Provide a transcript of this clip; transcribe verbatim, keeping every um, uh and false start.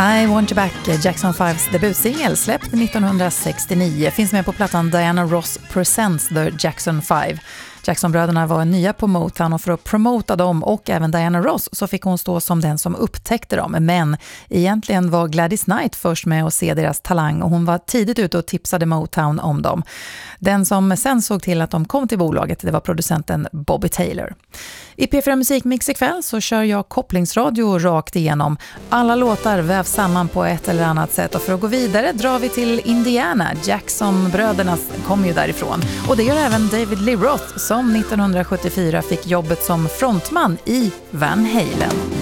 I Want You Back, Jackson fives debutsingel, släppt nittonhundrasextionio, finns med på plattan Diana Ross Presents The Jackson five. Jackson-bröderna var nya på Motown och för att promota dem och även Diana Ross så fick hon stå som den som upptäckte dem. Men egentligen var Gladys Knight först med att se deras talang och hon var tidigt ute och tipsade Motown om dem. Den som sen såg till att de kom till bolaget, det var producenten Bobby Taylor. I P fyra Musikmix ikväll så kör jag kopplingsradio rakt igenom. Alla låtar vävs samman på ett eller annat sätt och för att gå vidare drar vi till Indiana. Jackson-bröderna kom ju därifrån. Och det gör även David Lee Roth som nittonhundrasjuttiofyra fick jobbet som frontman i Van Halen.